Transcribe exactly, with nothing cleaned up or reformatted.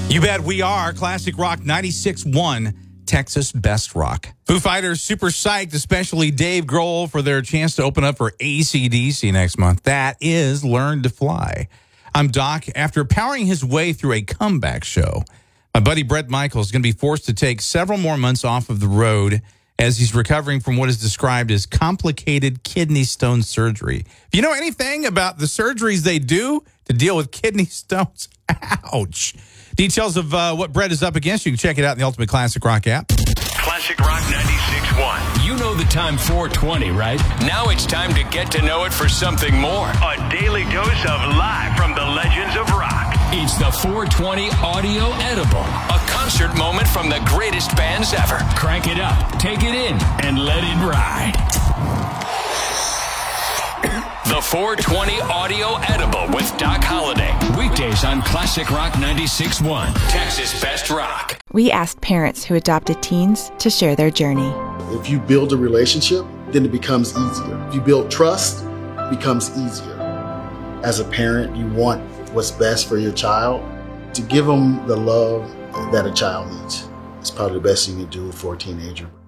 You bet we are. Classic Rock ninety-six point one, Texas Best Rock. Foo Fighters super psyched, especially Dave Grohl, for their chance to open up for A C D C next month. That is Learn to Fly. I'm Doc. After powering his way through a comeback show, my buddy Bret Michaels is going to be forced to take several more months off of the road as he's recovering from what is described as complicated kidney stone surgery. If you know anything about the surgeries they do to deal with kidney stones, ouch. Details of uh, what Bret is up against, you can check it out in the Ultimate Classic Rock app. Classic Rock ninety-six point one. You know the time four twenty, right? Now it's time to get to know it for something more. A daily dose of live from the legends of rock. It's the four twenty Audio Edible, a concert moment from the greatest bands ever. Crank it up, take it in, and let it ride. The four twenty Audio Edible with Doc Holliday. Weekdays on Classic Rock ninety-six point one, Texas Best Rock. We asked parents who adopted teens to share their journey. If you build a relationship, then it becomes easier. If you build trust, it becomes easier. As a parent, you want what's best for your child. To give them the love that a child needs. It's probably the best thing you can do for a teenager.